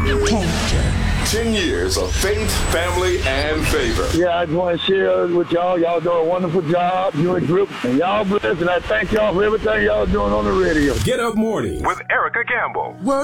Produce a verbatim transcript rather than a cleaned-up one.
Ten years of faith, family, and favor. Yeah, I just want to share with y'all. Y'all do a wonderful job. You and group, and y'all blessed. And I thank y'all for everything y'all doing on the radio. Get Up Morning With Erica Campbell. Word.